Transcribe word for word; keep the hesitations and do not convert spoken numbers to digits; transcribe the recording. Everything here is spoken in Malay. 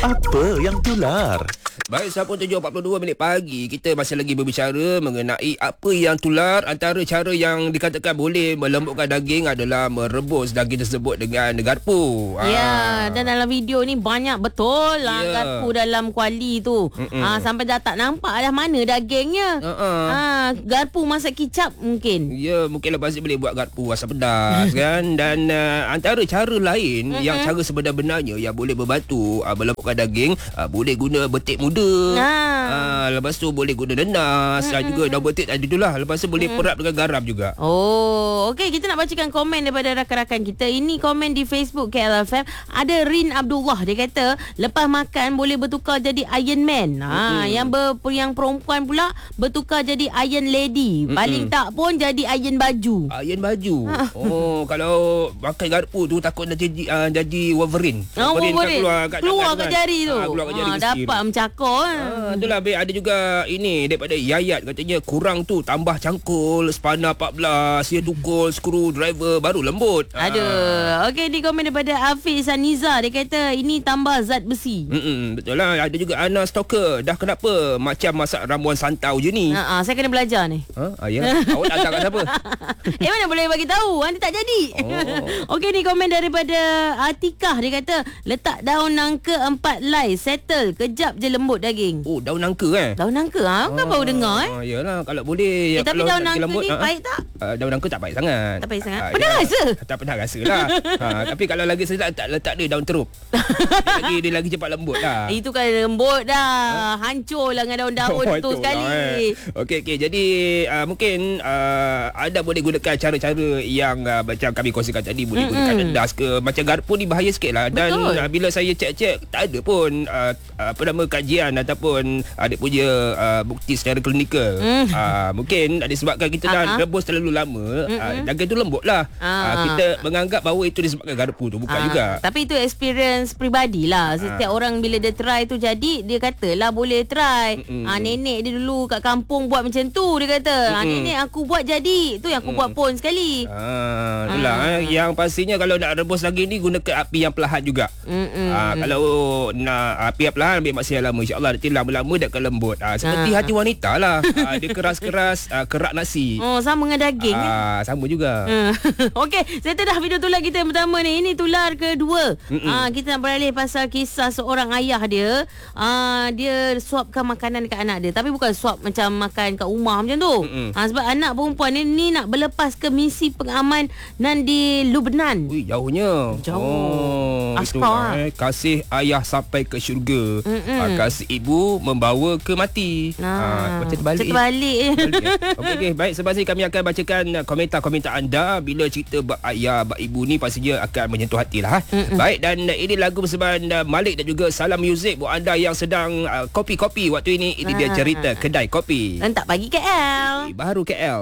Apa yang tular? Baik, sahabat tujuh empat puluh dua minit pagi, kita masih lagi berbicara mengenai apa yang tular. Antara cara yang dikatakan boleh melembutkan daging adalah merebus daging tersebut dengan garpu. Ya, dan dalam video ni banyak betul lah Ya. garpu dalam kuali tu. Ah, sampai dah tak nampak dah mana dagingnya. Uh-uh. Ah, garpu masak kicap mungkin. Ya, mungkin lepas ni boleh buat garpu asam pedas kan. Dan uh, antara cara lain mm-hmm. yang cara sebenar-benarnya yang boleh membantu uh, melembutkan daging, uh, boleh guna betik muda. Ah. Uh, lepas tu boleh guna nenas mm-hmm. dan juga daun betik tadi tu lah. Lepas tu boleh mm-hmm. perap dengan garam juga. Oh, okey, kita nak bacakan komen daripada rakan-rakan kita. Ini komen di Facebook K L F M. Ada Rin Abdullah, dia kata lepas makan boleh bertukar jadi Iron Man. Ha, mm-hmm. yang ber, yang perempuan pula bertukar jadi Iron Lady. Mm-hmm. Paling tak pun jadi Iron baju. Iron baju. Oh, kalau pakai garpu tu takut dah jadi uh, jadi Wolverine. Oh, Wolverine, Wolverine. Kan keluar kat, keluar tangan, kat kan? jari tu. Ha, keluar kat jari ha, kecil. dapat mencakar kan. Ah, itulah babe. Ada juga ini daripada Yayat, katanya kurang tu tambah cangkul spana empat belas, dia tukul screwdriver baru lembut. Aduh. Okey, ni komen daripada Hafiz Aniza, dia kata ini tambah zat besi. Mm-mm, betul lah. Ada juga Ana Stalker. Dah kenapa macam masak ramuan santau je ni? Ha, saya kena belajar ni. Ha? Ah, ya. Awak nak ajak kat siapa? Eh, mana boleh bagi tahu, nanti tak jadi. Oh. Okey, ni komen daripada Atikah, dia kata letak daun nangka empat lai, settle, kejap je lembut daging. Oh, daun nangka eh? Daun nangka ha? Kan baru dengar eh. Ah, yalah, kalau boleh. Eh, tapi kalau daun nak nangka lembut, ni ah, pahit tak? Uh, daun nangka tak pahit sangat. Tak pahit sangat. Ah, Pernah ya. rasa? Tak pernah rasa lah. ha, tapi kalau lagi sedap letak, letak dia daun teruk. dia lagi dia lagi cepat lembut lah. Itu kan lembut dah. Hancur lah dengan daun-daun Oh, tu itulah, sekali. Eh. Okey, okey. Jadi uh, mungkin uh, anda boleh gunakan cara-cara yang uh, macam kami kongsikan tadi. Boleh mm-hmm. gunakan nedas ke. Macam garpu ni bahaya sikit lah. Dan uh, bila saya cek-cek, tak ada pun uh, apa nama kajian ataupun ada punya uh, bukti secara klinikal. Mm. Uh, mungkin disebabkan kita dah uh-huh. rebus terlalu lama, mm-hmm. uh, daging tu lembut lah. Uh-huh. Uh, kita menganggap bahawa itu disebabkan garpu tu. Bukan uh-huh. juga. Tapi itu experience peribadi lah. Setiap uh-huh. orang bila dia try tu jadi, dia katalah boleh try. Mm-hmm. Uh, nenek dia dulu kat kampung buat macam tu, dia kata. Mm-hmm. Uh, nenek aku buat jadi. Tu yang aku mm-hmm. buat pun sekali. Ah, itulah uh-huh. eh. Yang pastinya kalau nak rebus daging ni, gunakan api yang perlahan juga. Mm-hmm. Uh, kalau nak api yang perlahan, ambil masa yang lama. InsyaAllah nanti lama-lama dia akan lembut. Uh, seperti uh-huh. hati wanita lah. uh, dia keras-keras uh, kerak nasi. Oh, sama dengan daging. Ah, kan? Sama juga. Uh. Okey, saya dah video tular kita yang pertama ni. Ini tular kedua. Ah, kita nak beralih pasal kisah seorang ayah dia. Ah, dia suapkan makanan dekat anak dia. Tapi bukan suap macam makan kat rumah macam tu. Ah, sebab anak perempuan ni, ni nak berlepas ke misi pengamanan di Lubnan. Ui, jauhnya. Jauh. Oh, Askar. Eh, kasih ayah sampai ke syurga. Ah, kasih ibu membawa ke mati. Ah, macam terbalik. Macam terbalik. Okey, okey. Baik, sebab ini kami akan bacakan komentar-komentar anda. Bila cerita bab ayah, bab ibu ni pastinya akan menyentuh hati lah. Mm-mm. Baik, dan ini lagu bersama Malik dan juga Salam Music buat anda yang sedang uh, kopi-kopi waktu ini. Ini dia cerita kedai kopi. Dan tak pagi K L. Baru K L.